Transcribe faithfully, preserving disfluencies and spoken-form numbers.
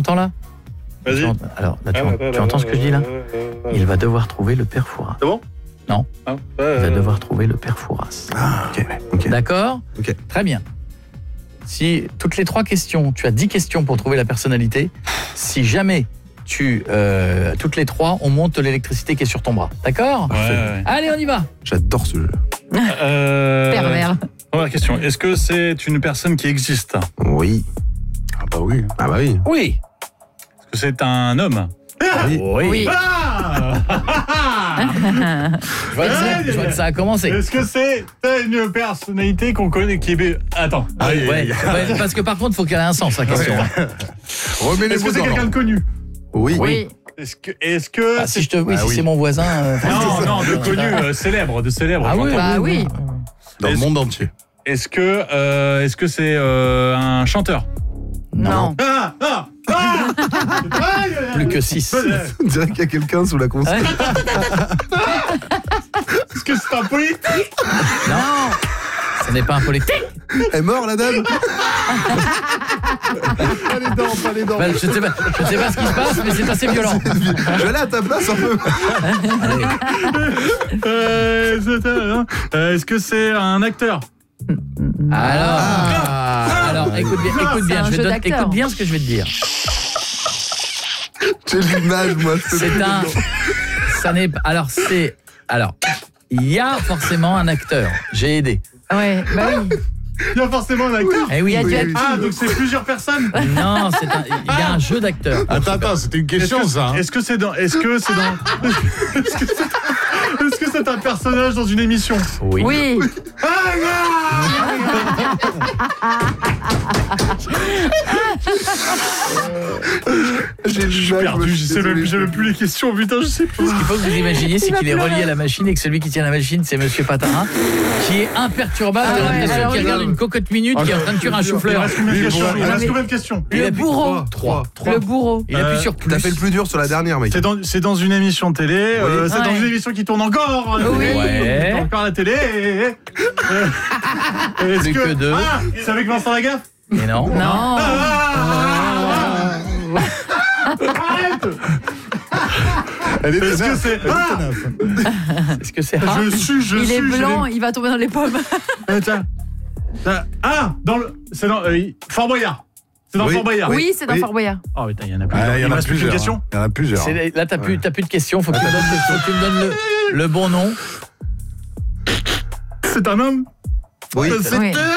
m'entends là? Vas-y. Alors, là, tu, ah, tu entends ce que je dis là? Il va devoir trouver le père Fouras. C'est bon? Non. Ah, euh... Il va devoir trouver le père Fouras. Ah, ok. okay. D'accord? Ok. Très bien. Si toutes les trois questions, tu as dix questions pour trouver la personnalité, si jamais tu euh, toutes les trois, on monte l'électricité qui est sur ton bras. D'accord? Ouais, ouais. Allez, on y va. J'adore ce jeu. Euh... Pervers. Première question. Est-ce que c'est une personne qui existe? Oui. Ah bah oui. Ah bah oui. Oui. Est-ce que c'est un homme? Oui. Oui. Oui. Ah je, vois que ça, je vois que ça a commencé. Est-ce que c'est une personnalité qu'on connaît qui est... Attends. Ah, ouais, ouais. Ouais, parce que par contre, il faut qu'elle ait un sens, la question. Remets les Est-ce que mots c'est dans quelqu'un de l'ordre. connu? Oui. Oui. Est-ce que... Est-ce que Ah, si je te, oui, Ah, si oui. c'est mon voisin. Euh, non, non, de connu, euh, célèbre, de célèbre. Ah oui, Bah oui. Dans le Est-ce- monde entier. Est-ce que euh, est-ce que c'est euh, un chanteur? Non. Ah ah ah Plus que six. On dirait qu'il y a quelqu'un sous la console. Est-ce que c'est un politique? Non. Ce n'est pas un politique. Elle est morte, la dame. Pas les dents, pas les dents. Ben, je ne sais, pas- je sais pas ce qui se passe, mais c'est assez violent. Je vais aller à ta place un peu. euh, c'est- euh, euh, Est-ce que c'est un acteur? Alors, Ah. alors, écoute bien, écoute bien, C'est un je vais jeu te donner- d'acteur. écoute bien ce que je vais te dire. J'ai l'image, moi. je peux C'est plus un, dedans. ça n'est pas. Alors c'est, alors, il y a forcément un acteur. J'ai aidé. Ouais, bah oui. Il y a forcément un acteur. Eh oui. Il y a du oui, acting. Ah, donc c'est plusieurs personnes. Non, c'est un, il y a un jeu d'acteurs. Attends, attends, c'était une Est-ce question, que, ça. hein. est-ce que c'est dans Est-ce que c'est dans Est-ce que c'est Est-ce que c'est un personnage dans une émission? Oui. Oui. Ah J'ai Je suis l'image, moi, perdu, je suis sais même, désolé. je sais même plus les questions, putain, je sais plus. Ce qu'il faut que vous imaginiez, c'est qu'il est relié à la machine et que celui qui tient la machine, c'est Monsieur Patarin, qui est imperturbable. Ah T'as ouais, l'impression alors qu'il lui- regarde une cocotte minute qui est en train de cuire un Il chou-fleur. reste combien de Oui, questions? bon, Il ouais. reste combien de questions? Il Le appuie- bourreau. Trois. Trois. Le bourreau. Il appuie Euh, sur plus. T'as fait le plus dur sur la dernière, mec. C'est dans, c'est dans une émission de télé, euh, c'est dans Ouais. une émission qui tourne encore à la Oui. télé, Ouais. qui tourne encore à la télé. Euh, Est-ce Plus que deux. Ah, c'est avec Vincent Lagaffe? Mais non. Non. Ah, arrête. Elle est Est-ce que tenace, c'est elle est ah, Est-ce que c'est ah, je suis, je Il suis, est je blanc, l'ai- il va tomber dans les pommes. Euh, tiens. Tiens. Ah, dans le, c'est dans euh, Fort Boyard. C'est dans Oui. Fort Boyard. Oui, c'est dans Oui. Fort Boyard. Oh putain, il y en a plus. Ah, il y en me a reste plus qu'une plusieurs. question. hein. Il y en a plusieurs. c'est- Là, t'as plus, t'as plus de questions. Faut que tu me donnes, faut que tu me donnes le, le bon nom. C'est un homme. Oui. C'est Oui.